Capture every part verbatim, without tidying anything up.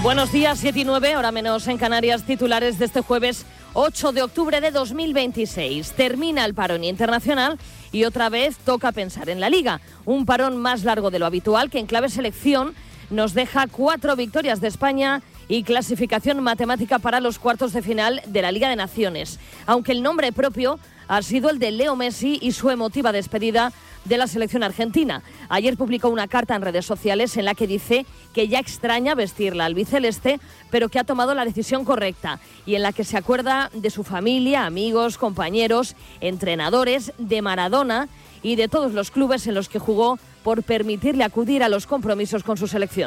Buenos días, siete y nueve, hora menos en Canarias, titulares de este jueves ocho de octubre de dos mil veintiséis. Termina el parón internacional y otra vez toca pensar en la Liga. Un parón más largo de lo habitual que en clave selección nos deja cuatro victorias de España y clasificación matemática para los cuartos de final de la Liga de Naciones. Aunque el nombre propio ha sido el de Leo Messi y su emotiva despedida de la selección argentina. Ayer publicó una carta en redes sociales en la que dice que ya extraña vestir la albiceleste, pero que ha tomado la decisión correcta y en la que se acuerda de su familia, amigos, compañeros, entrenadores, de Maradona y de todos los clubes en los que jugó por permitirle acudir a los compromisos con su selección.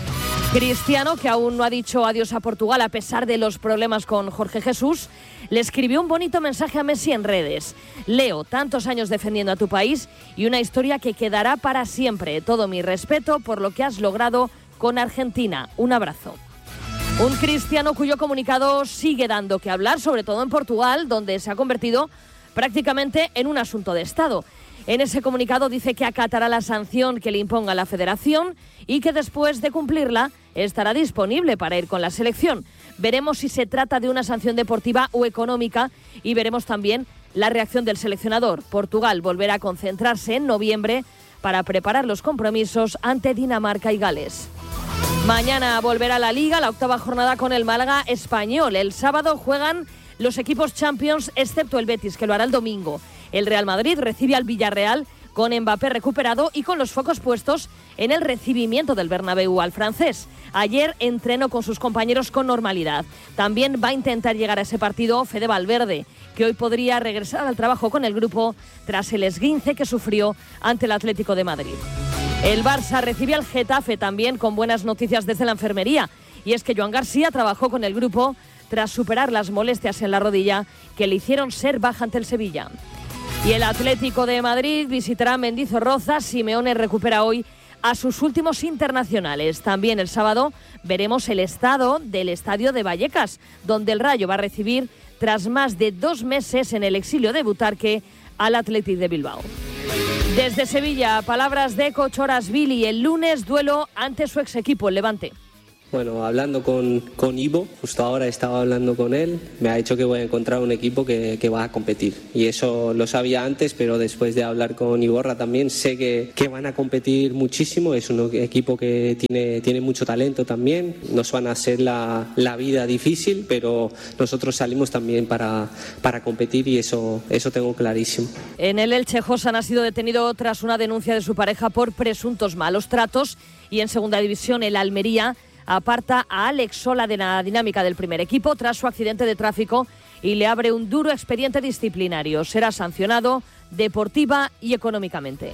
Cristiano, que aún no ha dicho adiós a Portugal a pesar de los problemas con Jorge Jesús, le escribió un bonito mensaje a Messi en redes. Leo, tantos años defendiendo a tu país y una historia que quedará para siempre. Todo mi respeto por lo que has logrado con Argentina. Un abrazo. Un Cristiano cuyo comunicado sigue dando que hablar, sobre todo en Portugal, donde se ha convertido prácticamente en un asunto de Estado. En ese comunicado dice que acatará la sanción que le imponga la federación y que después de cumplirla estará disponible para ir con la selección. Veremos si se trata de una sanción deportiva o económica y veremos también la reacción del seleccionador. Portugal volverá a concentrarse en noviembre para preparar los compromisos ante Dinamarca y Gales. Mañana volverá la Liga, la octava jornada con el Málaga Español. El sábado juegan los equipos Champions, excepto el Betis, que lo hará el domingo. El Real Madrid recibe al Villarreal con Mbappé recuperado y con los focos puestos en el recibimiento del Bernabéu al francés. Ayer entrenó con sus compañeros con normalidad. También va a intentar llegar a ese partido Fede Valverde, que hoy podría regresar al trabajo con el grupo tras el esguince que sufrió ante el Atlético de Madrid. El Barça recibe al Getafe también con buenas noticias desde la enfermería. Y es que Joan García trabajó con el grupo tras superar las molestias en la rodilla que le hicieron ser baja ante el Sevilla. Y el Atlético de Madrid visitará Mendizorroza. Simeone recupera hoy a sus últimos internacionales. También el sábado veremos el estado del estadio de Vallecas, donde el Rayo va a recibir, tras más de dos meses en el exilio de Butarque, al Athletic de Bilbao. Desde Sevilla, palabras de Cochorasvili. El lunes, duelo ante su ex equipo, el Levante. Bueno, hablando con, con Ivo, justo ahora estaba hablando con él, me ha dicho que voy a encontrar un equipo que, que va a competir. Y eso lo sabía antes, pero después de hablar con Iborra también sé que, que van a competir muchísimo. Es un equipo que tiene, tiene mucho talento también. Nos van a hacer la, la vida difícil, pero nosotros salimos también para, para competir y eso, eso tengo clarísimo. En el Elche, Josan ha sido detenido tras una denuncia de su pareja por presuntos malos tratos. Y en segunda división, el Almería aparta a Alex Sola de la dinámica del primer equipo tras su accidente de tráfico y le abre un duro expediente disciplinario. Será sancionado deportiva y económicamente.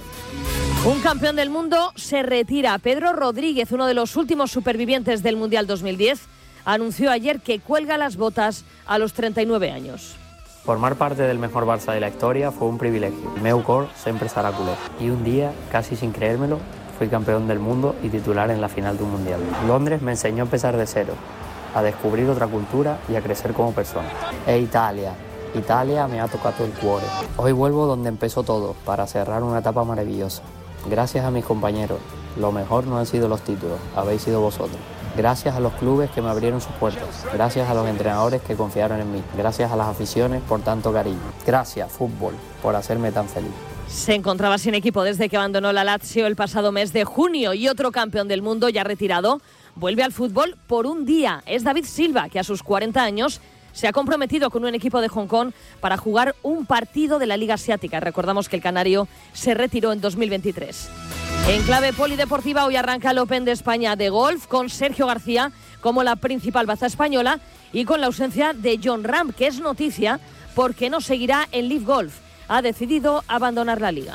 Un campeón del mundo se retira. Pedro Rodríguez, uno de los últimos supervivientes del Mundial dos mil diez, anunció ayer que cuelga las botas a los treinta y nueve años. Formar parte del mejor Barça de la historia fue un privilegio. Meu cor sempre serà culer. Y un día, casi sin creérmelo, fui campeón del mundo y titular en la final de un mundial. Londres me enseñó a empezar de cero, a descubrir otra cultura y a crecer como persona. E Italia, Italia me ha tocado el cuore. Hoy vuelvo donde empezó todo, para cerrar una etapa maravillosa. Gracias a mis compañeros, lo mejor no han sido los títulos, habéis sido vosotros. Gracias a los clubes que me abrieron sus puertas. Gracias a los entrenadores que confiaron en mí. Gracias a las aficiones por tanto cariño. Gracias, fútbol, por hacerme tan feliz. Se encontraba sin equipo desde que abandonó la Lazio el pasado mes de junio y otro campeón del mundo ya retirado vuelve al fútbol por un día. Es David Silva, que a sus cuarenta años se ha comprometido con un equipo de Hong Kong para jugar un partido de la Liga Asiática. Recordamos que el canario se retiró en dos mil veintitrés. En clave polideportiva, hoy arranca el Open de España de golf con Sergio García como la principal baza española y con la ausencia de Jon Rahm, que es noticia porque no seguirá en Live Golf. Ha decidido abandonar la liga.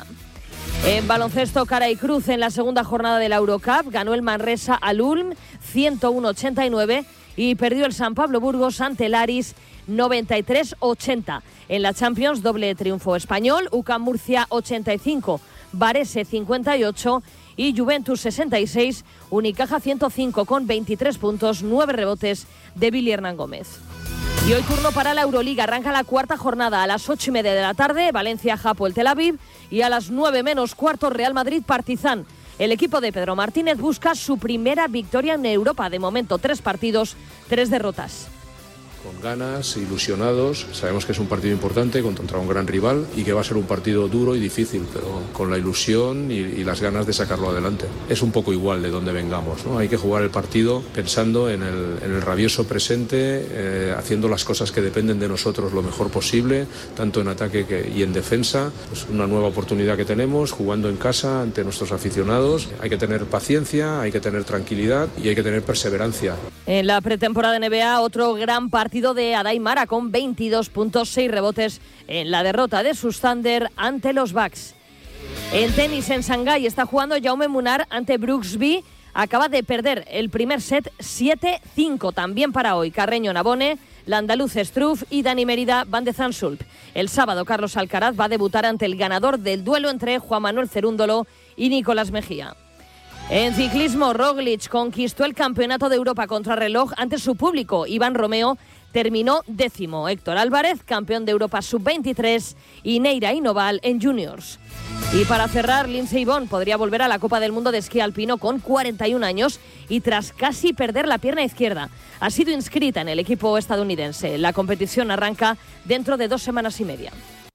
En baloncesto, cara y cruz en la segunda jornada de la Eurocup, ganó el Manresa al Ulm ciento uno a ochenta y nueve y perdió el San Pablo Burgos ante el Aris noventa y tres a ochenta. En la Champions, doble triunfo español, U C A M Murcia ochenta y cinco, Varese cincuenta y ocho y Juventus sesenta y seis, Unicaja ciento cinco con veintitrés puntos, nueve rebotes de Billy Hernán Gómez. Y hoy turno para la Euroliga. Arranca la cuarta jornada a las ocho y media de la tarde. Valencia, Hapoel Tel Aviv. Y a las nueve menos cuarto, Real Madrid, Partizan. El equipo de Pedro Martínez busca su primera victoria en Europa. De momento, tres partidos, tres derrotas. Con ganas, ilusionados, sabemos que es un partido importante contra un gran rival y que va a ser un partido duro y difícil, pero con la ilusión y, y las ganas de sacarlo adelante. Es un poco igual de dónde vengamos, ¿no? Hay que jugar el partido pensando en el, en el rabioso presente, eh, haciendo las cosas que dependen de nosotros lo mejor posible, tanto en ataque que, y en defensa. Es una nueva oportunidad que tenemos, jugando en casa ante nuestros aficionados. Hay que tener paciencia, hay que tener tranquilidad y hay que tener perseverancia. En la pretemporada N B A, otro gran partido de Adai Mara con veintidós puntos, seis rebotes en la derrota de sus Thunder ante los Bucks. En tenis en Shanghái está jugando Jaume Munar ante Brooksby. Acaba de perder el primer set siete cinco. También para hoy Carreño Nabone, la andaluz Struff y Dani Mérida van de Zandschulp. El sábado Carlos Alcaraz va a debutar ante el ganador del duelo entre Juan Manuel Cerúndolo y Nicolás Mejía. En ciclismo, Roglic conquistó el campeonato de Europa contrarreloj ante su público. Iván Romeo terminó décimo. Héctor Álvarez, campeón de Europa sub veintitrés, y Neira Inoval en juniors. Y para cerrar, Lindsey Vonn podría volver a la Copa del Mundo de esquí alpino con cuarenta y un años y tras casi perder la pierna izquierda. Ha sido inscrita en el equipo estadounidense. La competición arranca dentro de dos semanas y media.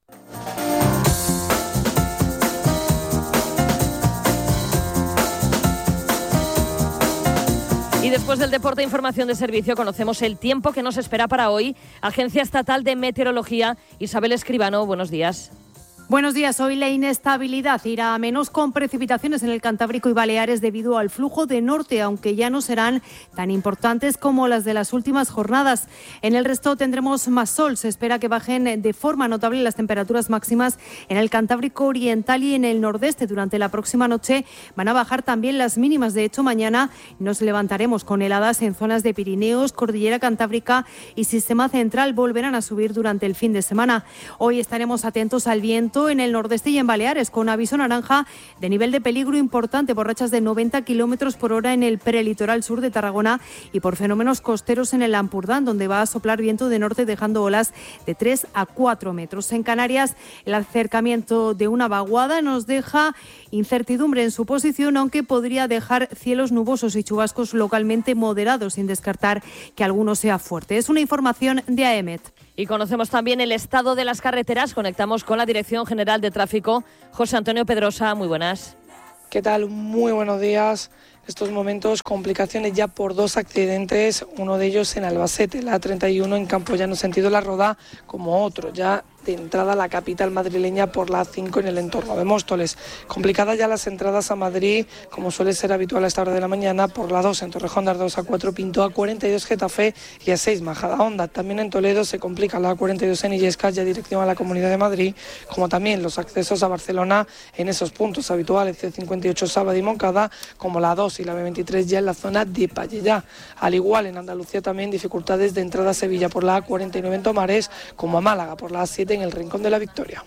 Y después del deporte e información de servicio, conocemos el tiempo que nos espera para hoy. Agencia Estatal de Meteorología, Isabel Escribano, buenos días. Buenos días. Hoy la inestabilidad irá a menos con precipitaciones en el Cantábrico y Baleares debido al flujo de norte, aunque ya no serán tan importantes como las de las últimas jornadas. En el resto tendremos más sol. Se espera que bajen de forma notable las temperaturas máximas en el Cantábrico Oriental y en el nordeste. Durante la próxima noche van a bajar también las mínimas. De hecho, mañana nos levantaremos con heladas en zonas de Pirineos, Cordillera Cantábrica y Sistema Central. Volverán a subir durante el fin de semana. Hoy estaremos atentos al viento en el nordeste y en Baleares, con aviso naranja de nivel de peligro importante por rachas de noventa kilómetros por hora en el prelitoral sur de Tarragona y por fenómenos costeros en el Ampurdán, donde va a soplar viento de norte dejando olas de tres a cuatro metros. En Canarias, el acercamiento de una vaguada nos deja incertidumbre en su posición, aunque podría dejar cielos nubosos y chubascos localmente moderados, sin descartar que alguno sea fuerte. Es una información de A E M E T. Y conocemos también el estado de las carreteras. Conectamos con la Dirección General de Tráfico. José Antonio Pedrosa, muy buenas. ¿Qué tal? Muy buenos días. Estos momentos, complicaciones ya por dos accidentes, uno de ellos en Albacete, la treinta y uno en Campoyano, sentido La Roda, como otro, ya de entrada a la capital madrileña por la A cinco en el entorno de Móstoles. Complicadas ya las entradas a Madrid, como suele ser habitual a esta hora de la mañana, por la dos en Torrejón de Ardoz, a cuatro Pinto, a cuarenta y dos Getafe y a seis Majadahonda. También en Toledo se complica la A cuarenta y dos en Illescas, ya dirección a la Comunidad de Madrid, como también los accesos a Barcelona en esos puntos habituales, C cincuenta y ocho Sábado y Moncada, como la dos y la B veintitrés ya en la zona de Pallellá. Al igual en Andalucía también dificultades de entrada a Sevilla por la A cuarenta y nueve en Tomares, como a Málaga por la A siete en el Rincón de la Victoria.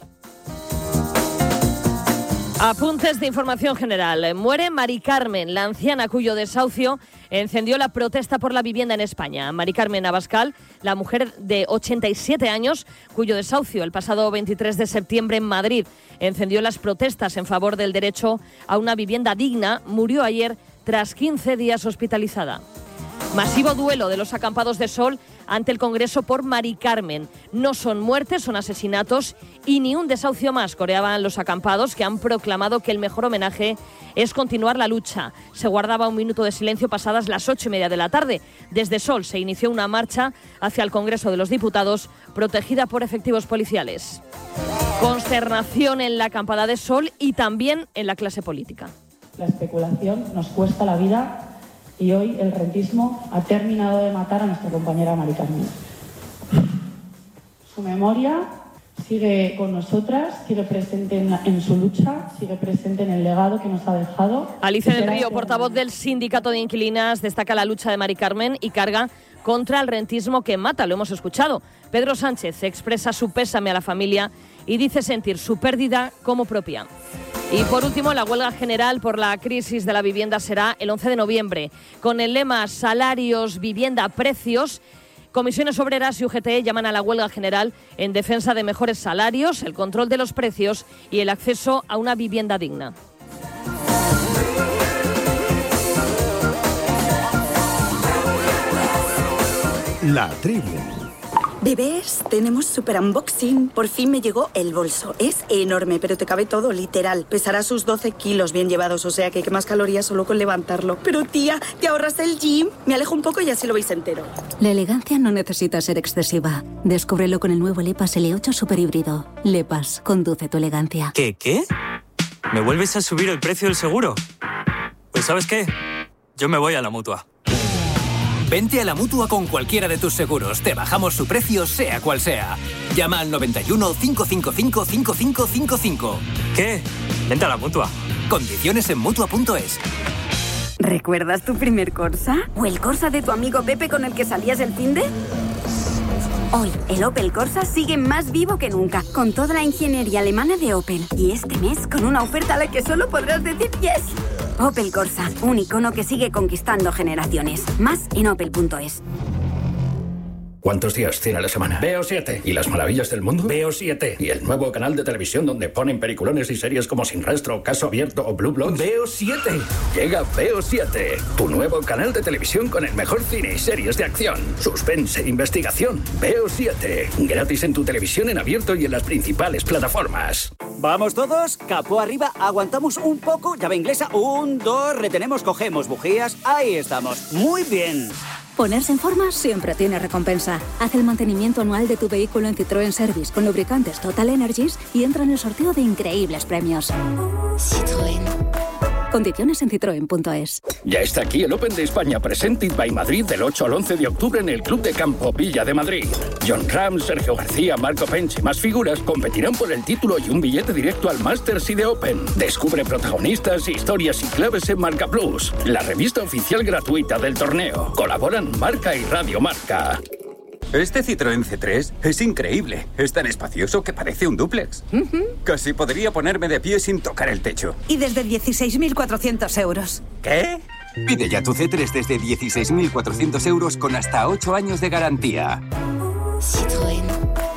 Apuntes de información general. Muere Mari Carmen, la anciana cuyo desahucio encendió la protesta por la vivienda en España. Mari Carmen Abascal, la mujer de ochenta y siete años, cuyo desahucio el pasado veintitrés de septiembre en Madrid encendió las protestas en favor del derecho a una vivienda digna, murió ayer tras quince días hospitalizada. Masivo duelo de los acampados de Sol ante el Congreso por Mari Carmen. No son muertes, son asesinatos y ni un desahucio más, coreaban los acampados, que han proclamado que el mejor homenaje es continuar la lucha. Se guardaba un minuto de silencio pasadas las ocho y media de la tarde. Desde Sol se inició una marcha hacia el Congreso de los Diputados, protegida por efectivos policiales. Consternación en la acampada de Sol y también en la clase política. La especulación nos cuesta la vida y hoy el rentismo ha terminado de matar a nuestra compañera Mari Carmen. Su memoria sigue con nosotras, sigue presente en, la, en su lucha, sigue presente en el legado que nos ha dejado. Alicia del Río, portavoz del Sindicato de Inquilinas, destaca la lucha de Mari Carmen y carga contra el rentismo que mata, lo hemos escuchado. Pedro Sánchez expresa su pésame a la familia y dice sentir su pérdida como propia. Y por último, la huelga general por la crisis de la vivienda será el once de noviembre. Con el lema Salarios, Vivienda, Precios, Comisiones Obreras y U G T llaman a la huelga general en defensa de mejores salarios, el control de los precios y el acceso a una vivienda digna. La tribu. Bebés, tenemos super unboxing. Por fin me llegó el bolso. Es enorme, pero te cabe todo, literal. Pesará sus doce kilos bien llevados, o sea que hay más calorías solo con levantarlo. Pero tía, ¿te ahorras el gym? Me alejo un poco y así lo veis entero. La elegancia no necesita ser excesiva. Descúbrelo con el nuevo Lepas L ocho Super Híbrido. Lepas, conduce tu elegancia. ¿Qué, qué? ¿Me vuelves a subir el precio del seguro? Pues ¿sabes qué? Yo me voy a la Mutua. Vente a la Mutua con cualquiera de tus seguros. Te bajamos su precio, sea cual sea. Llama al noventa y uno, cinco cinco cinco, cinco cinco cinco cinco. ¿Qué? Vente a la Mutua. Condiciones en Mutua punto es. ¿Recuerdas tu primer Corsa? ¿O el Corsa de tu amigo Pepe con el que salías el finde? Hoy, el Opel Corsa sigue más vivo que nunca, con toda la ingeniería alemana de Opel. Y este mes, con una oferta a la que solo podrás decir yes. Opel Corsa, un icono que sigue conquistando generaciones. Más en opel punto es. ¿Cuántos días tiene la semana? Veo siete. ¿Y las maravillas del mundo? Veo siete. ¿Y el nuevo canal de televisión donde ponen peliculones y series como Sin Rastro, Caso Abierto o Blue Bloods? Veo siete. Llega Veo siete. Tu nuevo canal de televisión con el mejor cine y series de acción, suspense e investigación. Veo siete. Gratis en tu televisión en abierto y en las principales plataformas. ¿Vamos todos? Capó arriba, aguantamos un poco, llave inglesa, un, dos, retenemos, cogemos bujías, ahí estamos. Muy bien. Ponerse en forma siempre tiene recompensa. Haz el mantenimiento anual de tu vehículo en Citroën Service con lubricantes Total Energies y entra en el sorteo de increíbles premios. Citroën. Condiciones en citroen punto es. Ya está aquí el Open de España Presented by Madrid del ocho al once de octubre en el Club de Campo Villa de Madrid. John Ram, Sergio García, Marco Pench y más figuras competirán por el título y un billete directo al Masters y de Open. Descubre protagonistas, historias y claves en Marca Plus, la revista oficial gratuita del torneo. Colaboran Marca y Radio Marca. Este Citroën C tres es increíble. Es tan espacioso que parece un dúplex. Uh-huh. Casi podría ponerme de pie sin tocar el techo. Y desde dieciséis mil cuatrocientos euros. ¿Qué? Pide ya tu C tres desde dieciséis mil cuatrocientos euros con hasta ocho años de garantía. Citroën.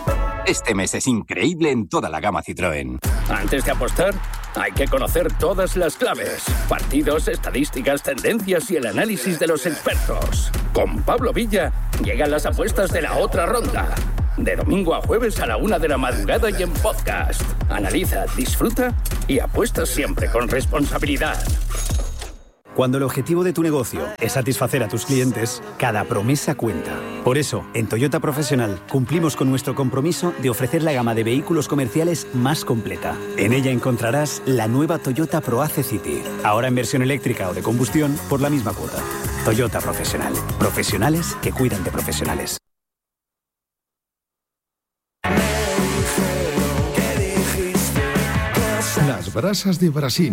Este mes es increíble en toda la gama Citroën. Antes de apostar, hay que conocer todas las claves, partidos, estadísticas, tendencias y el análisis de los expertos. Con Pablo Villa llegan las apuestas de la otra ronda. De domingo a jueves a la una de la madrugada y en podcast. Analiza, disfruta y apuesta siempre con responsabilidad. Cuando el objetivo de tu negocio es satisfacer a tus clientes, cada promesa cuenta. Por eso, en Toyota Profesional cumplimos con nuestro compromiso de ofrecer la gama de vehículos comerciales más completa. En ella encontrarás la nueva Toyota ProAce City, ahora en versión eléctrica o de combustión por la misma cuota. Toyota Profesional. Profesionales que cuidan de profesionales. Las brasas de Brasil.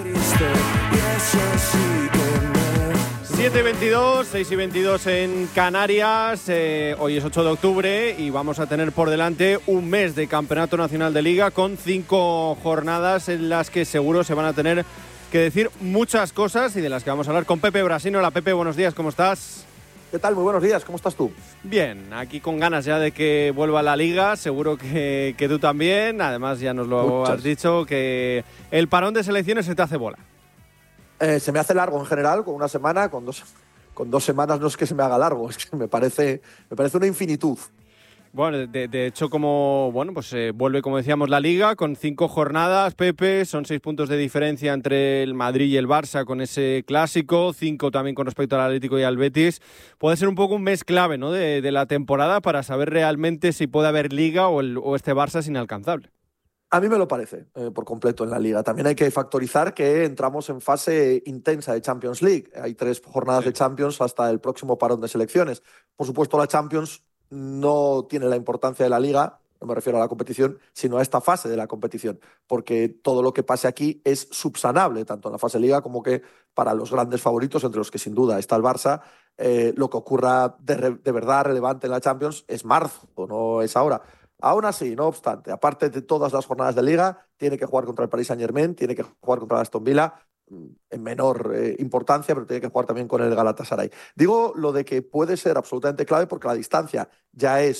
siete y veintidós, seis y veintidós en Canarias. Eh, hoy es ocho de octubre y vamos a tener por delante un mes de Campeonato Nacional de Liga con cinco jornadas en las que seguro se van a tener que decir muchas cosas y de las que vamos a hablar con Pepe Brasino. Hola Pepe, buenos días, ¿cómo estás? ¿Qué tal? Muy buenos días, ¿cómo estás tú? Bien, aquí con ganas ya de que vuelva la Liga, seguro que, que tú también. Además ya nos lo Muchas. has dicho, que el parón de selecciones se te hace bola. Eh, se me hace largo en general, con una semana, con dos, con dos semanas no es que se me haga largo, es que me parece, me parece una infinitud. Bueno, de, de hecho, como bueno, pues eh, vuelve, como decíamos, la Liga con cinco jornadas, Pepe, son seis puntos de diferencia entre el Madrid y el Barça con ese clásico, cinco también con respecto al Atlético y al Betis. Puede ser un poco un mes clave, ¿no?, de, de la temporada para saber realmente si puede haber Liga o, el, o este Barça es inalcanzable. A mí me lo parece, eh, por completo en la Liga. También hay que factorizar que entramos en fase intensa de Champions League. Hay tres jornadas sí. de Champions hasta el próximo parón de selecciones. Por supuesto, la Champions no tiene la importancia de la Liga, no me refiero a la competición, sino a esta fase de la competición, porque todo lo que pase aquí es subsanable, tanto en la fase Liga como que para los grandes favoritos, entre los que sin duda está el Barça, eh, lo que ocurra de, re, de verdad relevante en la Champions es marzo, no es ahora. Aún así, no obstante, aparte de todas las jornadas de Liga, tiene que jugar contra el Paris Saint-Germain, tiene que jugar contra el Aston Villa, en menor eh, importancia, pero tiene que jugar también con el Galatasaray. Digo lo de que puede ser absolutamente clave porque la distancia ya es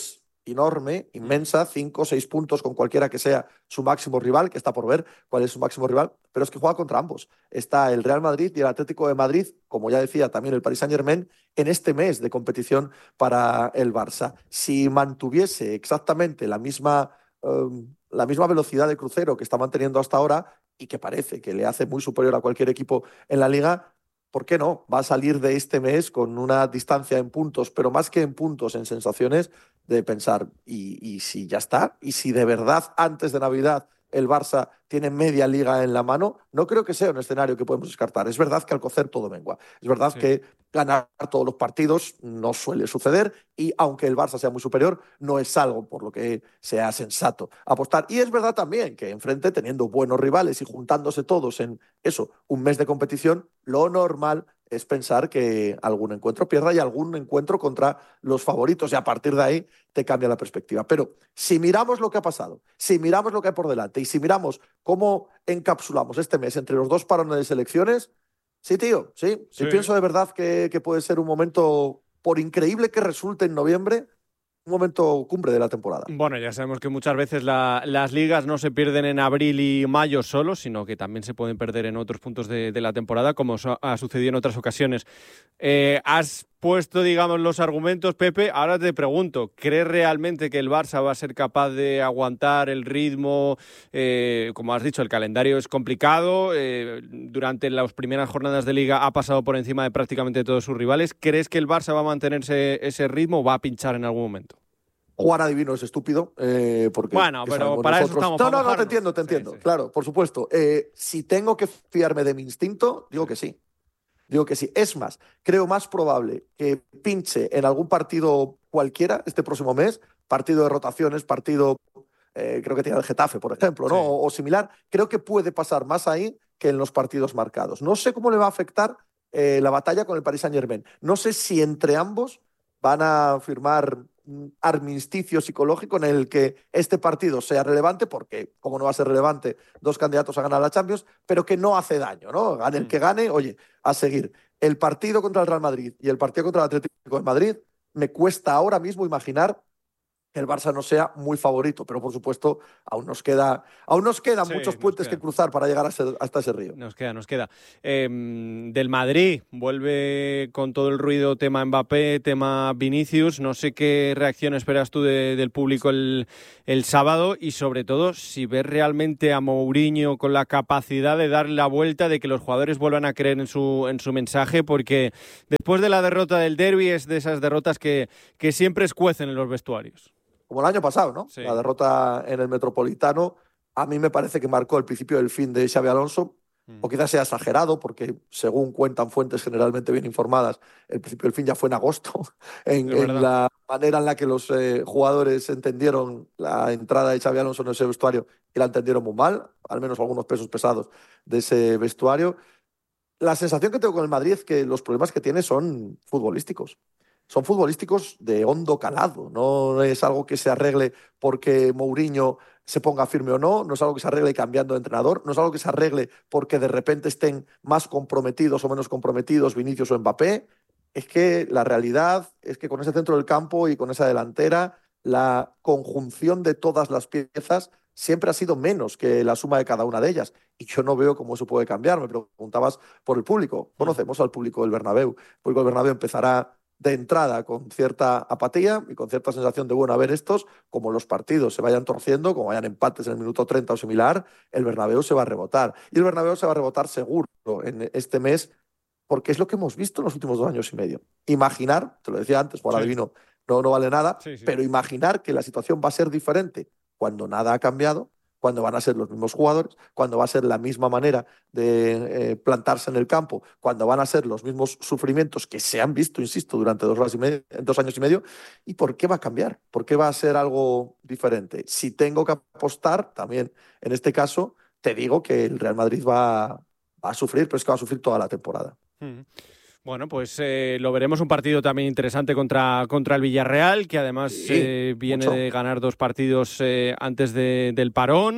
enorme, inmensa, cinco o seis puntos con cualquiera que sea su máximo rival, que está por ver cuál es su máximo rival, pero es que juega contra ambos. Está el Real Madrid y el Atlético de Madrid, como ya decía también el Paris Saint-Germain, en este mes de competición para el Barça. Si mantuviese exactamente la misma, um, la misma velocidad de crucero que está manteniendo hasta ahora, y que parece que le hace muy superior a cualquier equipo en la Liga, ¿por qué no? Va a salir de este mes con una distancia en puntos, pero más que en puntos, en sensaciones, de pensar, ¿y, y si ya está? ¿Y si de verdad antes de Navidad el Barça tiene media liga en la mano? No creo que sea un escenario que podemos descartar. Es verdad que al cocer todo mengua. Es verdad sí. que ganar todos los partidos no suele suceder y aunque el Barça sea muy superior, no es algo por lo que sea sensato apostar. Y es verdad también que enfrente, teniendo buenos rivales y juntándose todos en eso, un mes de competición, lo normal es pensar que algún encuentro pierda y algún encuentro contra los favoritos y a partir de ahí te cambia la perspectiva. Pero si miramos lo que ha pasado, si miramos lo que hay por delante y si miramos cómo encapsulamos este mes entre los dos parones de selecciones, sí, tío, sí, sí, sí pienso de verdad que, que puede ser un momento, por increíble que resulte en noviembre, un momento cumbre de la temporada. Bueno, ya sabemos que muchas veces la, las ligas no se pierden en abril y mayo solo, sino que también se pueden perder en otros puntos de, de la temporada, como ha sucedido en otras ocasiones. Eh, has puesto, digamos, los argumentos, Pepe. Ahora te pregunto, ¿crees realmente que el Barça va a ser capaz de aguantar el ritmo? Eh, como has dicho, el calendario es complicado. Eh, durante las primeras jornadas de Liga ha pasado por encima de prácticamente todos sus rivales. ¿Crees que el Barça va a mantenerse ese ritmo o va a pinchar en algún momento? Jugar adivino es estúpido, eh, porque... Bueno, pero para nosotros... eso estamos. No, no, no, te entiendo, te entiendo. Sí, sí. Claro, por supuesto. Eh, si tengo que fiarme de mi instinto, digo que sí. Digo que sí. Es más, creo más probable que pinche en algún partido cualquiera este próximo mes, partido de rotaciones, partido, eh, creo que tiene el Getafe, por ejemplo, ¿no? Sí. O, o similar. Creo que puede pasar más ahí que en los partidos marcados. No sé cómo le va a afectar eh, la batalla con el Paris Saint-Germain. No sé si entre ambos van a firmar un armisticio psicológico en el que este partido sea relevante, porque como no va a ser relevante, dos candidatos a ganar la Champions, pero que no hace daño, ¿no? Gane el que gane, oye, a seguir. El partido contra el Real Madrid y el partido contra el Atlético de Madrid, me cuesta ahora mismo imaginar que el Barça no sea muy favorito, pero por supuesto aún nos queda, aún nos quedan sí, muchos puentes queda. que cruzar para llegar a ser, hasta ese río. Nos queda, nos queda. Eh, del Madrid, vuelve con todo el ruido tema Mbappé, tema Vinicius. No sé qué reacción esperas tú de, del público el, el sábado y sobre todo si ves realmente a Mourinho con la capacidad de darle la vuelta, de que los jugadores vuelvan a creer en su, en su mensaje, porque después de la derrota del derbi es de esas derrotas que, que siempre escuecen en los vestuarios. Como el año pasado, ¿no? Sí. La derrota en el Metropolitano, a mí me parece que marcó el principio del fin de Xabi Alonso, mm. o quizás sea exagerado, porque según cuentan fuentes generalmente bien informadas, el principio del fin ya fue en agosto, en, en la manera en la que los eh, jugadores entendieron la entrada de Xabi Alonso en ese vestuario y la entendieron muy mal, al menos algunos pesos pesados de ese vestuario. La sensación que tengo con el Madrid es que los problemas que tiene son futbolísticos. Son futbolísticos de hondo calado, no es algo que se arregle porque Mourinho se ponga firme o no, no es algo que se arregle cambiando de entrenador, no es algo que se arregle porque de repente estén más comprometidos o menos comprometidos Vinicius o Mbappé. Es que la realidad es que con ese centro del campo y con esa delantera, la conjunción de todas las piezas siempre ha sido menos que la suma de cada una de ellas. Y yo no veo cómo eso puede cambiar. Me preguntabas por el público. Conocemos al público del Bernabéu. El público del Bernabéu empezará de entrada con cierta apatía y con cierta sensación de, bueno, a ver estos, como los partidos se vayan torciendo, como vayan empates en el minuto treinta o similar, el Bernabéu se va a rebotar. Y el Bernabéu se va a rebotar seguro en este mes, porque es lo que hemos visto en los últimos dos años y medio. Imaginar, te lo decía antes, por sí. adivino, no, no vale nada, sí, sí. pero imaginar que la situación va a ser diferente cuando nada ha cambiado, cuando van a ser los mismos jugadores, cuando va a ser la misma manera de eh, plantarse en el campo, cuando van a ser los mismos sufrimientos que se han visto, insisto, durante dos, horas y medio, dos años y medio. ¿Y por qué va a cambiar? ¿Por qué va a ser algo diferente? Si tengo que apostar, también en este caso, te digo que el Real Madrid va, va a sufrir, pero es que va a sufrir toda la temporada. Mm. Bueno, pues eh, lo veremos, un partido también interesante contra, contra el Villarreal, que además sí, eh, viene mucho. de ganar dos partidos eh, antes de, del parón.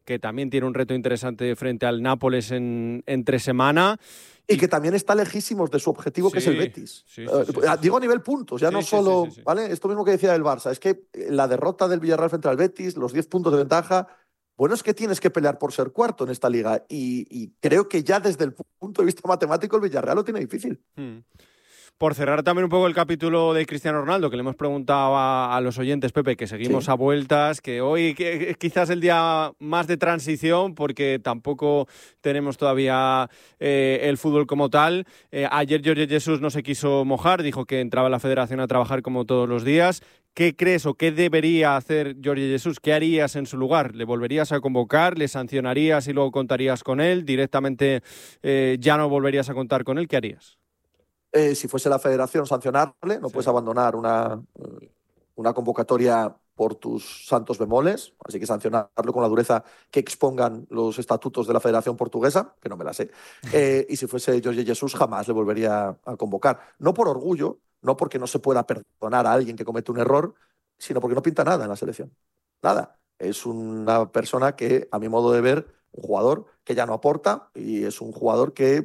que también tiene un reto interesante frente al Nápoles en, entre semana. Y que también está lejísimos de su objetivo, sí, que es el Betis. Sí, sí, sí, sí, Digo a nivel puntos, ya sí, no solo... Sí, sí, sí. ¿Vale? Esto mismo que decía del Barça, es que la derrota del Villarreal frente al Betis, los diez puntos de ventaja, bueno, es que tienes que pelear por ser cuarto en esta liga. Y, y creo que ya desde el punto de vista matemático el Villarreal lo tiene difícil. Hmm. Por cerrar también un poco el capítulo de Cristiano Ronaldo, que le hemos preguntado a, a los oyentes, Pepe, que seguimos sí. a vueltas, que hoy que, es quizás el día más de transición, porque tampoco tenemos todavía eh, el fútbol como tal. Eh, ayer Jorge Jesús no se quiso mojar, dijo que entraba a la federación a trabajar como todos los días. ¿Qué crees o qué debería hacer Jorge Jesús? ¿Qué harías en su lugar? ¿Le volverías a convocar? ¿Le sancionarías y luego contarías con él? ¿Directamente eh, ya no volverías a contar con él? ¿Qué harías? Eh, si fuese la federación sancionarle, no sí. puedes abandonar una, una convocatoria por tus santos bemoles, así que sancionarlo con la dureza que expongan los estatutos de la Federación Portuguesa, que no me la sé. Eh, y si fuese Jorge Jesús, jamás le volvería a convocar. No por orgullo, no porque no se pueda perdonar a alguien que comete un error, sino porque no pinta nada en la selección. Nada. Es una persona que, a mi modo de ver, un jugador que ya no aporta y es un jugador que,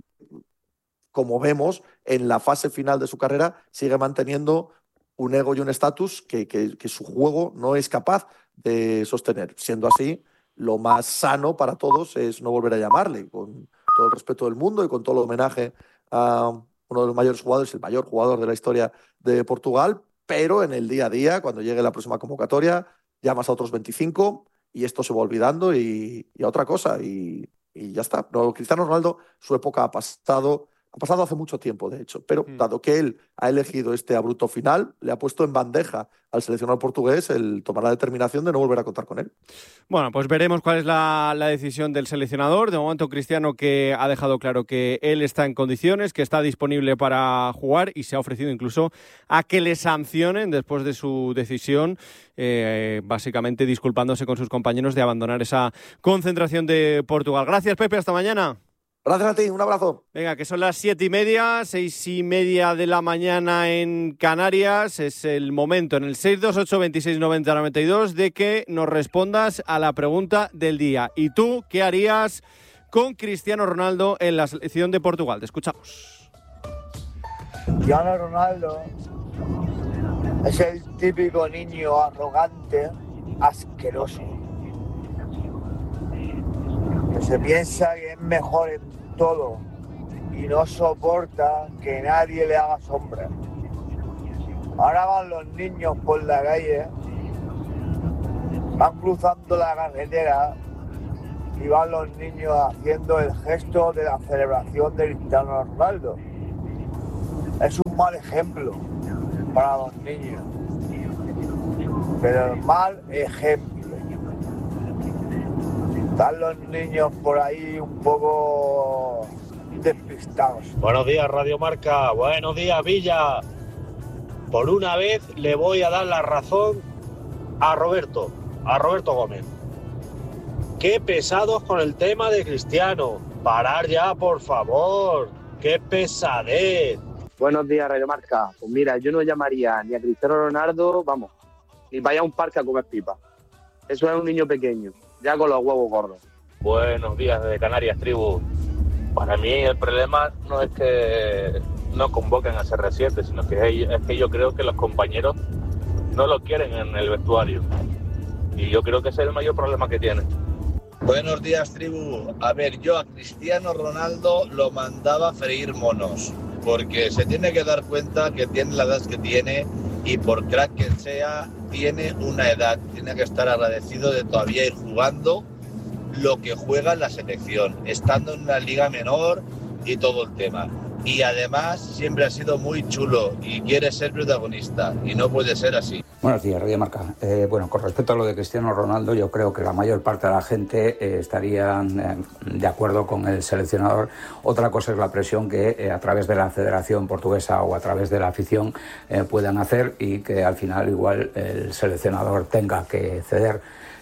como vemos, en la fase final de su carrera sigue manteniendo un ego y un estatus que, que, que su juego no es capaz de sostener. Siendo así, lo más sano para todos es no volver a llamarle, con todo el respeto del mundo y con todo el homenaje a uno de los mayores jugadores, el mayor jugador de la historia de Portugal, pero en el día a día, cuando llegue la próxima convocatoria, llamas a otros veinticinco y esto se va olvidando y, y a otra cosa y, y ya está. No, Cristiano Ronaldo, su época ha pasado... Ha pasado hace mucho tiempo, de hecho, pero mm. dado que él ha elegido este abrupto final, le ha puesto en bandeja al seleccionador portugués el tomar la determinación de no volver a contar con él. Bueno, pues veremos cuál es la, la decisión del seleccionador. De momento, Cristiano, que ha dejado claro que él está en condiciones, que está disponible para jugar y se ha ofrecido incluso a que le sancionen después de su decisión, eh, básicamente disculpándose con sus compañeros de abandonar esa concentración de Portugal. Gracias, Pepe, hasta mañana. Gracias a ti, un abrazo. Venga, que son las siete y media, seis y media de la mañana en Canarias. Es el momento en el seis dos ocho, veintiséis noventa, noventa y dos de que nos respondas a la pregunta del día. ¿Y tú qué harías con Cristiano Ronaldo en la selección de Portugal? Te escuchamos. Cristiano Ronaldo es el típico niño arrogante, asqueroso, que se piensa que es mejor en todo y no soporta que nadie le haga sombra. Ahora van los niños por la calle, van cruzando la carretera y van los niños haciendo el gesto de la celebración de Cristiano Ronaldo. Es un mal ejemplo para los niños, pero el mal ejemplo. Están los niños por ahí un poco despistados. Buenos días, Radio Marca. Buenos días, Villa. Por una vez le voy a dar la razón a Roberto, a Roberto Gómez. Qué pesados con el tema de Cristiano. Parar ya, por favor. Qué pesadez. Buenos días, Radio Marca. Pues mira, yo no llamaría ni a Cristiano Ronaldo, vamos, ni vaya a un parque a comer pipa. Eso es un niño pequeño, ya con los huevos gordos. Buenos días desde Canarias, tribu. Para mí el problema no es que no convoquen a C R siete, sino que es que yo creo que los compañeros no lo quieren en el vestuario. Y yo creo que ese es el mayor problema que tienen. Buenos días, tribu. A ver, yo a Cristiano Ronaldo lo mandaba a freír monos, porque se tiene que dar cuenta que tiene la edad que tiene y por crack que sea, tiene una edad. Tiene que estar agradecido de todavía ir jugando lo que juega en la selección, estando en una liga menor y todo el tema. Y además siempre ha sido muy chulo y quiere ser protagonista y no puede ser así. Buenos días, Radio Marca. Eh, bueno, con respecto a lo de Cristiano Ronaldo, yo creo que la mayor parte de la gente eh, estarían eh, de acuerdo con el seleccionador. Otra cosa es la presión que eh, a través de la Federación Portuguesa o a través de la afición eh, puedan hacer y que al final igual el seleccionador tenga que ceder.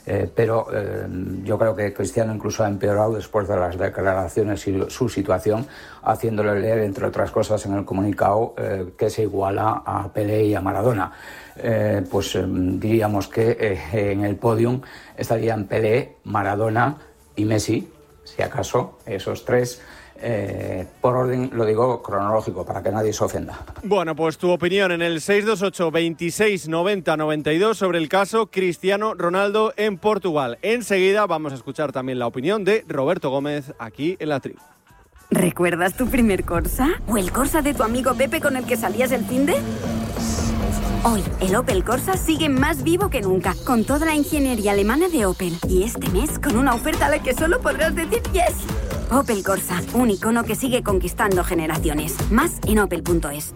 Eh, pero eh, yo creo que Cristiano incluso ha empeorado después de las declaraciones y su situación, haciéndole leer, entre otras cosas, en el comunicado eh, que se iguala a Pelé y a Maradona. Eh, pues eh, diríamos que eh, en el podium estarían Pelé, Maradona y Messi, si acaso, esos tres. Eh, por orden, lo digo cronológico, para que nadie se ofenda. Bueno, pues tu opinión en el seis dos ocho, veintiséis, noventa, noventa y dos sobre el caso Cristiano Ronaldo en Portugal. Enseguida vamos a escuchar también la opinión de Roberto Gómez aquí en La Tribu. ¿Recuerdas tu primer Corsa? ¿O el Corsa de tu amigo Pepe con el que salías el finde? Hoy, el Opel Corsa sigue más vivo que nunca, con toda la ingeniería alemana de Opel. Y este mes, con una oferta a la que solo podrás decir yes. Opel Corsa, un icono que sigue conquistando generaciones. Más en opel punto es.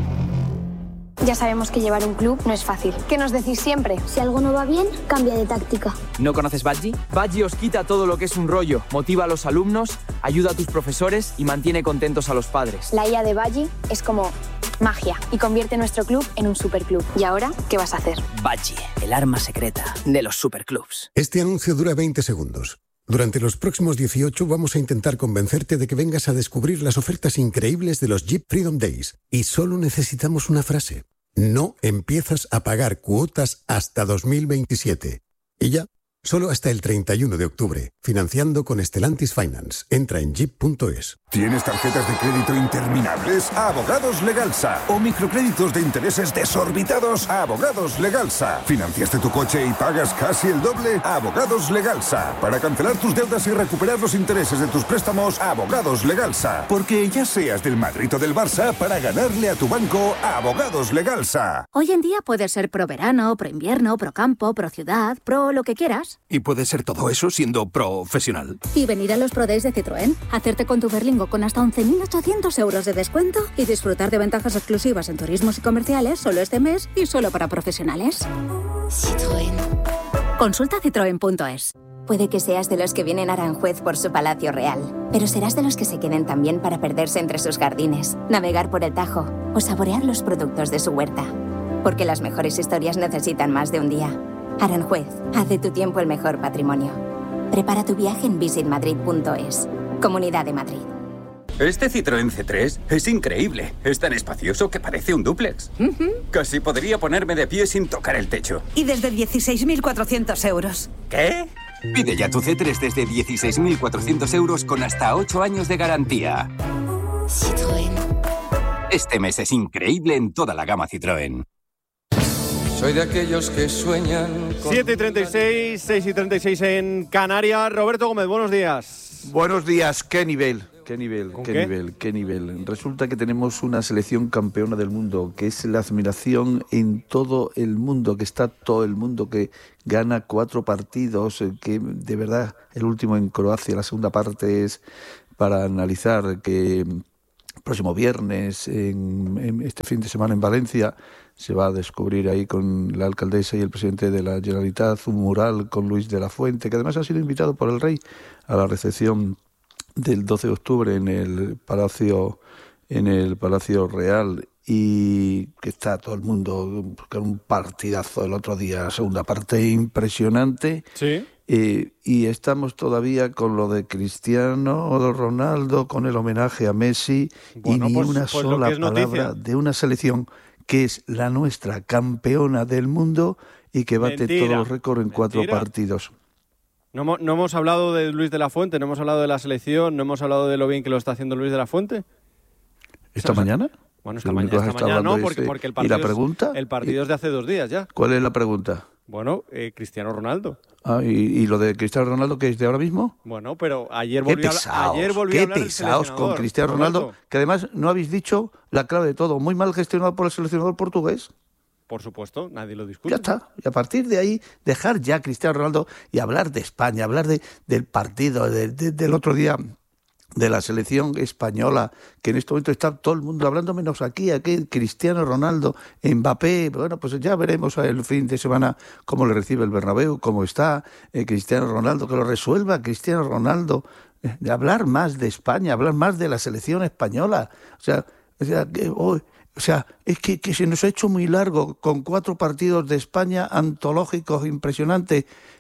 Ya sabemos que llevar un club no es fácil. ¿Qué nos decís siempre? Si algo no va bien, cambia de táctica. ¿No conoces Badgie? Badgie os quita todo lo que es un rollo, motiva a los alumnos, ayuda a tus profesores y mantiene contentos a los padres. La I A de Badgie es como magia y convierte nuestro club en un superclub. ¿Y ahora qué vas a hacer? Badgie, el arma secreta de los superclubs. Este anuncio dura veinte segundos. Durante los próximos dieciocho vamos a intentar convencerte de que vengas a descubrir las ofertas increíbles de los Jeep Freedom Days. Y solo necesitamos una frase. No empiezas a pagar cuotas hasta dos mil veintisiete. Y ya, solo hasta el treinta y uno de octubre. Financiando con Stellantis Finance. Entra en jeep punto es. ¿Tienes tarjetas de crédito interminables? Abogados Legalsa. ¿O microcréditos de intereses desorbitados? Abogados Legalsa. ¿Financiaste tu coche y pagas casi el doble? Abogados Legalsa. Para cancelar tus deudas y recuperar los intereses de tus préstamos, Abogados Legalsa. Porque ya seas del Madrid o del Barça, para ganarle a tu banco, Abogados Legalsa. Hoy en día puedes ser pro verano, pro invierno, pro campo, pro ciudad, pro lo que quieras. Y puedes ser todo eso siendo profesional. Y venir a los Pro Days de Citroën, hacerte con tu Berlingo con hasta once mil ochocientos euros de descuento y disfrutar de ventajas exclusivas en turismos y comerciales solo este mes y solo para profesionales. Citroën. Consulta citroen punto es. Puede que seas de los que vienen a Aranjuez por su palacio real, pero serás de los que se queden también para perderse entre sus jardines, navegar por el Tajo o saborear los productos de su huerta. Porque las mejores historias necesitan más de un día. Aranjuez, haz de tu tiempo el mejor patrimonio. Prepara tu viaje en visit madrid punto es. Comunidad de Madrid. Este Citroën C tres es increíble. Es tan espacioso que parece un dúplex. Uh-huh. Casi podría ponerme de pie sin tocar el techo. Y desde dieciséis mil cuatrocientos euros. ¿Qué? Pide ya tu C tres desde dieciséis mil cuatrocientos euros con hasta ocho años de garantía. Citroën. Este mes es increíble en toda la gama Citroën. Soy de aquellos que sueñan con... siete y treinta y seis, seis y treinta y seis en Canarias. Roberto Gómez, buenos días. Buenos días, qué nivel. Qué nivel, qué, qué nivel, qué nivel. Resulta que tenemos una selección campeona del mundo, que es la admiración en todo el mundo, que está todo el mundo, que gana cuatro partidos, que de verdad el último en Croacia, la segunda parte es para analizar, que el próximo viernes, en, en este fin de semana en Valencia, se va a descubrir ahí con la alcaldesa y el presidente de la Generalitat un mural con Luis de la Fuente, que además ha sido invitado por el rey a la recepción del doce de octubre en el Palacio en el Palacio Real, y que está todo el mundo con un partidazo el otro día, segunda parte impresionante. Sí. Eh, y estamos todavía con lo de Cristiano Ronaldo, con el homenaje a Messi, bueno, y ni pues, una pues sola palabra de una selección que es la nuestra, campeona del mundo y que bate Mentira. todos los récords en cuatro Mentira. partidos. No, no hemos hablado de Luis de la Fuente, no hemos hablado de la selección, no hemos hablado de lo bien que lo está haciendo Luis de la Fuente. ¿Esta o sea, mañana? Bueno, esta, mañana, esta mañana no, porque, porque el partido, ¿Y la pregunta? Es, el partido es de hace dos días ya. ¿Cuál es la pregunta? Bueno, eh, Cristiano Ronaldo. Ah, ¿y, ¿y lo de Cristiano Ronaldo que es de ahora mismo? Bueno, pero ayer volvió a, ayer volvió qué a hablar pesados con Cristiano Ronaldo, Roberto. Que además no habéis dicho la clave de todo, muy mal gestionado por el seleccionador portugués. Por supuesto, nadie lo discute. Ya está. Y a partir de ahí, dejar ya a Cristiano Ronaldo y hablar de España, hablar de, del partido, de, de, del otro día, de la selección española, que en este momento está todo el mundo hablando, menos aquí, aquí, Cristiano Ronaldo, Mbappé. Bueno, pues ya veremos el fin de semana cómo le recibe el Bernabéu, cómo está eh, Cristiano Ronaldo, que lo resuelva Cristiano Ronaldo. Eh, de hablar más de España, hablar más de la selección española. O sea, o sea que hoy... O sea, es que, que se nos ha hecho muy largo, con cuatro partidos de España antológicos, impresionantes,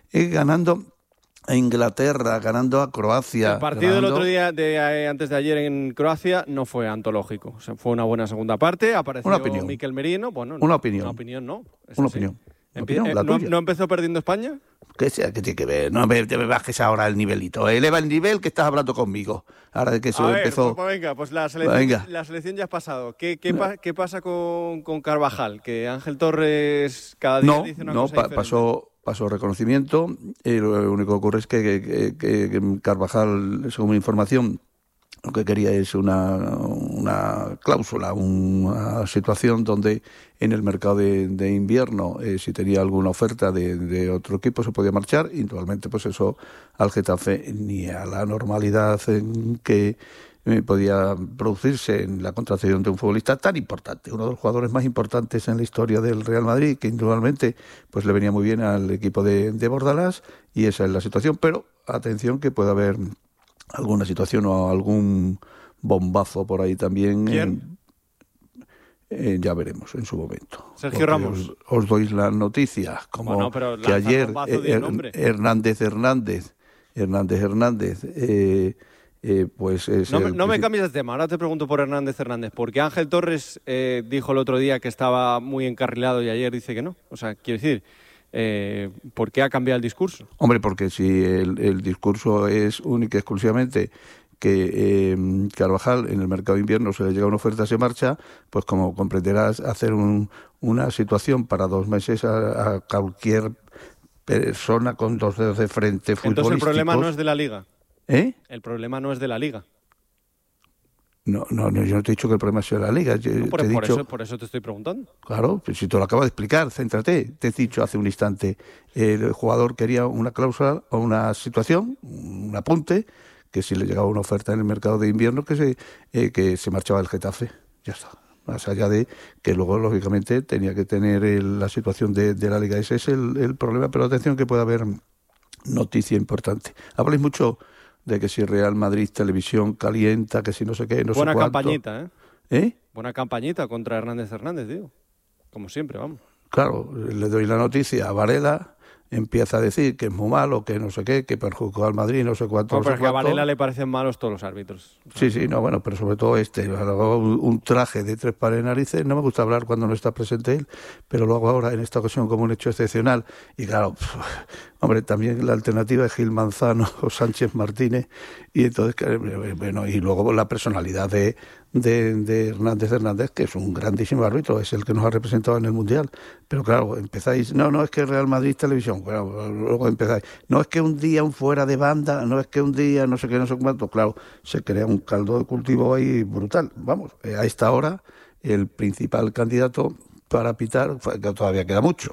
eh, ganando a Inglaterra, ganando a Croacia. El partido ganando... del otro día, de, eh, antes de ayer en Croacia, no fue antológico. O sea, fue una buena segunda parte, apareció Una opinión. Mikel Merino. Bueno, Una no, opinión. Una opinión no. Es Una así. opinión. Una Empie- opinión, la eh, ¿no, tuya. ¿No empezó perdiendo España? ¿Qué sea? ¿Qué tiene que ver? No me, te me bajes ahora el nivelito. Eleva el nivel que estás hablando conmigo. Ahora de que eso A ver, empezó... pues, pues venga, pues la selección, Venga. la selección ya has pasado. ¿Qué, qué, pa- qué pasa con, con Carvajal? Que Ángel Torres cada día No, dice una no, cosa pa- diferente. pasó, pasó reconocimiento. Y lo único que ocurre es que, que- que- que Carvajal, según mi información, lo que quería es una, una cláusula, una situación donde en el mercado de, de invierno, eh, si tenía alguna oferta de, de otro equipo, se podía marchar. Y naturalmente, pues eso al Getafe ni a la normalidad en que eh, podía producirse en la contratación de un futbolista tan importante, uno de los jugadores más importantes en la historia del Real Madrid, que indudablemente pues le venía muy bien al equipo de, de Bordalás, y esa es la situación. Pero atención, que puede haber alguna situación o algún bombazo por ahí también. ¿Quién? Eh, eh, ya veremos en su momento. Sergio Porque Ramos. Os, os doy las noticias, como Bueno, pero que lanza el ayer bombazo, di el eh, nombre. Hernández Hernández, Hernández Hernández, eh, eh, pues es No, me- el no me princip- cambies de tema, ahora te pregunto por Hernández Hernández, porque Ángel Torres eh, dijo el otro día que estaba muy encarrilado y ayer dice que no. O sea, quiero decir, eh, ¿por qué ha cambiado el discurso? Hombre, porque si el, el discurso es única y exclusivamente que eh, Carvajal en el mercado de invierno se le llega una oferta, se marcha, pues como comprenderás, hacer un, una situación para dos meses a, a cualquier persona con dos dedos de frente futbolísticos. Entonces el problema no es de la Liga. ¿Eh? El problema no es de la Liga. No, no, no, yo no te he dicho que el problema sea la Liga. Yo No, por, te he por dicho, eso, por eso te estoy preguntando. claro, pues si te lo acabo de explicar, céntrate. Te he dicho hace un instante, el jugador quería una cláusula o una situación, un apunte, que si le llegaba una oferta en el mercado de invierno, que se, eh, que se marchaba el Getafe. Ya está. Más allá de que luego, lógicamente, tenía que tener el- la situación de, de la Liga. Ese es el, el problema, pero atención que puede haber noticia importante. Habláis mucho de que si Real Madrid Televisión calienta, que si no sé qué, no Buena sé cuánto. campañita, ¿eh? ¿Eh? Buena campañita contra Hernández Hernández, digo. Como siempre, vamos. Claro, le doy la noticia a Varela, empieza a decir que es muy malo, que no sé qué, que perjudicó al Madrid, no sé cuánto, No, no pero sé es que a cuánto. Varela le parecen malos todos los árbitros. Sí, sí, no, bueno, pero sobre todo este, un un traje de tres pares de narices, no me gusta hablar cuando no está presente él, pero lo hago ahora en esta ocasión como un hecho excepcional. Y claro, pf, hombre, también la alternativa es Gil Manzano o Sánchez Martínez, y entonces, que, bueno, y luego la personalidad de, de, de Hernández Hernández, que es un grandísimo árbitro, es el que nos ha representado en el Mundial. Pero claro, empezáis, no, no es que Real Madrid Televisión, bueno, luego empezáis, no es que un día un fuera de banda, no es que un día no sé qué, no sé cuánto, claro, se crea un caldo de cultivo ahí brutal. Vamos, eh, a esta hora el principal candidato para pitar, que todavía queda mucho,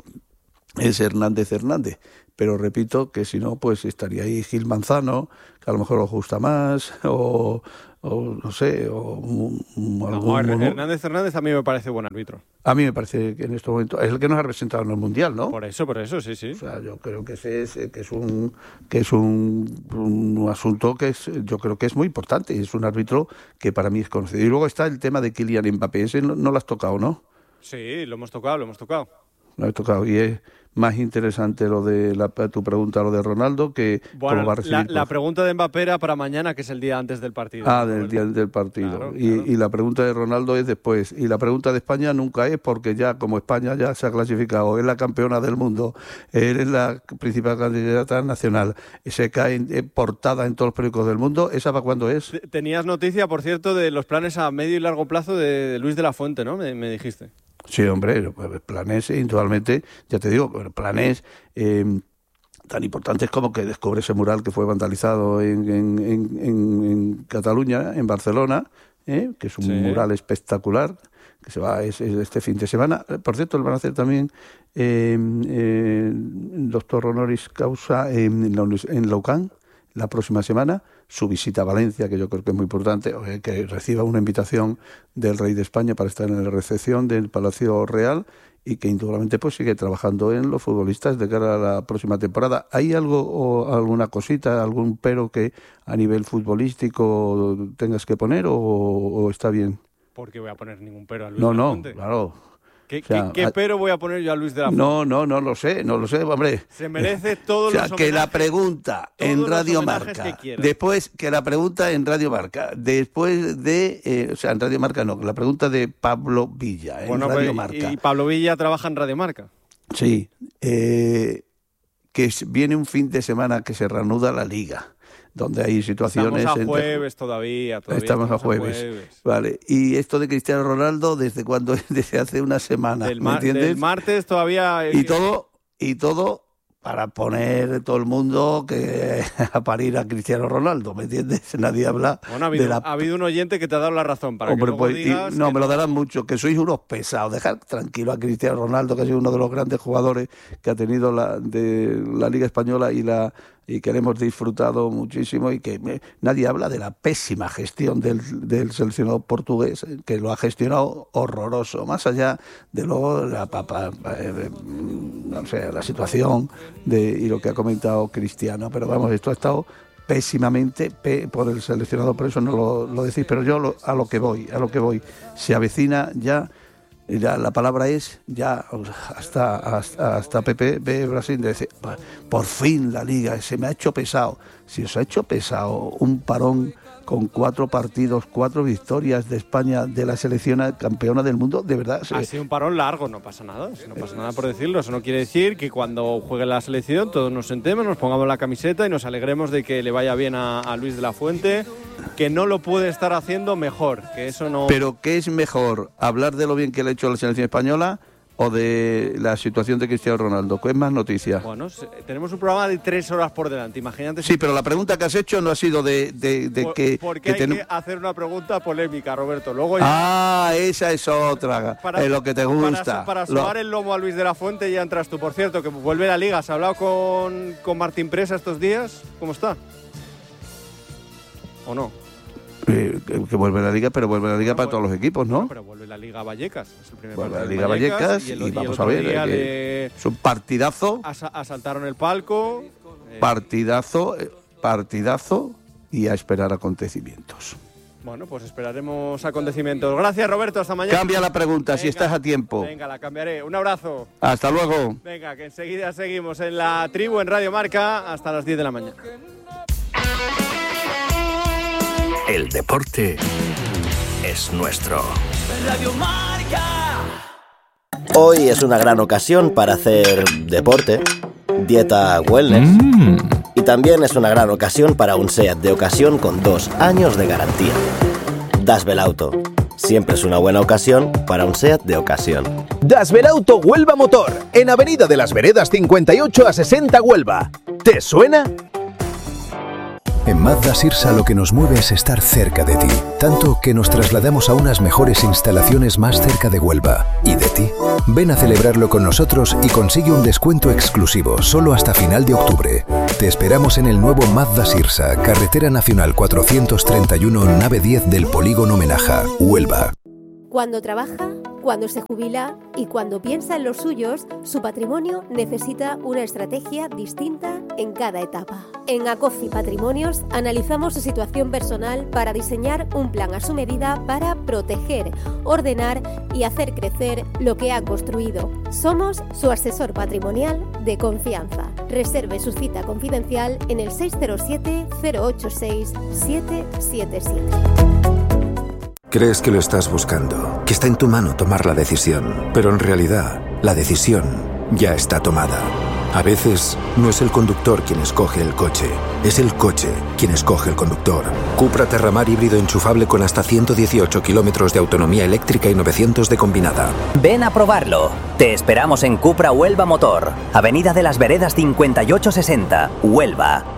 es Hernández Hernández. Pero repito que si no, pues estaría ahí Gil Manzano, que a lo mejor os gusta más, o, o no sé, o un- un- No, algún... Her- mono- Hernández Hernández a mí me parece buen árbitro. A mí me parece que en este momento es el que nos ha representado en el Mundial, ¿no? Por eso, por eso, sí, sí. O sea, yo creo que ese es, eh, que es un que es un, un asunto que es, yo creo que es muy importante. Es un árbitro que para mí es conocido. Y luego está el tema de Kylian Mbappé. Ese no, no lo has tocado, ¿no? Sí, lo hemos tocado, lo hemos tocado. Lo he tocado. Y es más interesante lo de la, tu pregunta, lo de Ronaldo, que Bueno, cómo va a la, recibir. la pregunta de Mbappé era para mañana, que es el día antes del partido. Ah, del día del partido. Claro, y, claro. y la pregunta de Ronaldo es después. Y la pregunta de España nunca es, porque ya como España ya se ha clasificado, es la campeona del mundo, es la principal candidata nacional, se cae en, en portada en todos los periódicos del mundo, ¿esa para cuándo es? Te- Tenías noticia, por cierto, de los planes a medio y largo plazo de, de Luis de la Fuente, ¿no? Me, me dijiste. Sí, hombre, planes, indudablemente, ya te digo, planes eh, tan importantes como que descubre ese mural que fue vandalizado en, en, en, en, en Cataluña, en Barcelona, ¿eh? Que es un Sí. mural espectacular, que se va es, es este fin de semana. Por cierto, le van a hacer también eh, eh, doctor honoris causa en, la, unis- en la U C A M la próxima semana, su visita a Valencia, que yo creo que es muy importante, eh, que reciba una invitación del Rey de España para estar en la recepción del Palacio Real, y que indudablemente pues sigue trabajando en los futbolistas de cara a la próxima temporada. ¿Hay algo o alguna cosita, algún pero que a nivel futbolístico tengas que poner, o, o está bien? ¿Por qué voy a poner ningún pero a Luis No, de la no, Fuente? claro. ¿Qué, O sea, qué, qué pero voy a poner yo a Luis de la Fuente? No, no, no lo sé, no lo sé, hombre. Se merece todos o sea, los que la homenajes- pregunta todos en los Radio homenajes Marca, que quiera. después que la pregunta en Radio Marca, después de, eh, o sea, en Radio Marca no, que la pregunta de Pablo Villa en Bueno, Radio pues, Marca. y Pablo Villa trabaja en Radio Marca. Sí, eh, que es- viene un fin de semana que se reanuda la Liga, donde hay situaciones... Estamos a entre- jueves todavía. todavía Estamos a jueves. Vale. Y esto de Cristiano Ronaldo, ¿desde cuándo? Desde hace una semana, Del, ¿me mar- entiendes? del martes todavía... Y todo, y todo para poner todo el mundo que a parir a Cristiano Ronaldo, ¿me entiendes? Nadie habla Bueno, ha habido, de la... ha habido un oyente que te ha dado la razón para Hombre, que luego pues, y- digas no, que me lo darán mucho, que sois unos pesados. Dejar tranquilo a Cristiano Ronaldo, que ha sido uno de los grandes jugadores que ha tenido la, de la Liga Española y la y que le hemos disfrutado muchísimo y que me- nadie habla de la pésima gestión del, del seleccionado portugués, eh, que lo ha gestionado horroroso, más allá de luego la papa, eh, no sé, la situación de, y lo que ha comentado Cristiano, pero vamos, esto ha estado pésimamente pe- por el seleccionado, por eso no lo, lo decís, pero yo lo- a lo que voy, a lo que voy, se avecina ya, ya la palabra es ya hasta hasta, hasta Pepe ve Brasil de decir, por fin la Liga, se me ha hecho pesado. Si os ha hecho pesado un parón con cuatro partidos, cuatro victorias de España, de la selección campeona del mundo, de verdad. ha sido un parón largo, no pasa nada, no pasa nada por decirlo. Eso no quiere decir que cuando juegue la selección todos nos sentemos, nos pongamos la camiseta y nos alegremos de que le vaya bien a, a Luis de la Fuente, que no lo puede estar haciendo mejor, que eso no... Pero ¿qué es mejor? ¿Hablar de lo bien que le ha hecho la selección española o de la situación de Cristiano Ronaldo? ¿Qué es más noticia? Bueno, se- tenemos un programa de tres horas por delante, imagínate... si- Sí, pero la pregunta que has hecho no ha sido de, de, de por- que... Porque que hay ten- que hacer una pregunta polémica, Roberto. Luego ya- Ah, esa es otra, es lo que te gusta. Para, para Lo- sobar el lomo a Luis de la Fuente ya entras tú. Por cierto, que vuelve la Liga. ¿Has hablado con, con Martín Presa estos días? ¿Cómo está? ¿O no? eh, que, que vuelve la Liga, pero vuelve la Liga para todos los equipos, ¿no? Pero vuelve la Liga Vallecas. Es el primer Vuelve la partido Liga de Vallecas y, el- y y vamos el a otro ver, día eh, le que es un partidazo, asa- asaltaron el palco. eh, partidazo, eh, partidazo y a esperar acontecimientos. Bueno, pues esperaremos acontecimientos. Gracias, Roberto. Hasta mañana. Cambia la pregunta, si Venga, estás a tiempo. Venga, la cambiaré. Un abrazo. Hasta luego. Venga, que enseguida seguimos en la tribu en Radio Marca hasta las diez de la mañana. El deporte es nuestro. Radio Marca. Hoy es una gran ocasión para hacer deporte, dieta wellness y también es una gran ocasión para un SEAT de ocasión con dos años de garantía. Dasbelauto, siempre es una buena ocasión para un SEAT de ocasión. Dasbelauto Huelva Motor, en Avenida de las Veredas cincuenta y ocho a sesenta Huelva. ¿Te suena? En Mazda Sirsa lo que nos mueve es estar cerca de ti, tanto que nos trasladamos a unas mejores instalaciones más cerca de Huelva. ¿Y de ti? Ven a celebrarlo con nosotros y consigue un descuento exclusivo solo hasta final de octubre. Te esperamos en el nuevo Mazda Sirsa, Carretera Nacional cuatrocientos treinta y uno, nave diez del Polígono Menaja, Huelva. Cuando trabaja, cuando se jubila y cuando piensa en los suyos, su patrimonio necesita una estrategia distinta en cada etapa. En Acofi Patrimonios analizamos su situación personal para diseñar un plan a su medida para proteger, ordenar y hacer crecer lo que ha construido. Somos su asesor patrimonial de confianza. Reserve su cita confidencial en el seis cero siete, cero ocho seis, siete siete siete. Crees que lo estás buscando, que está en tu mano tomar la decisión, pero en realidad la decisión ya está tomada. A veces no es el conductor quien escoge el coche, es el coche quien escoge el conductor. Cupra Terramar híbrido enchufable con hasta ciento dieciocho kilómetros de autonomía eléctrica y novecientos de combinada. Ven a probarlo. Te esperamos en Cupra Huelva Motor, Avenida de las Veredas cincuenta y ocho sesenta, Huelva.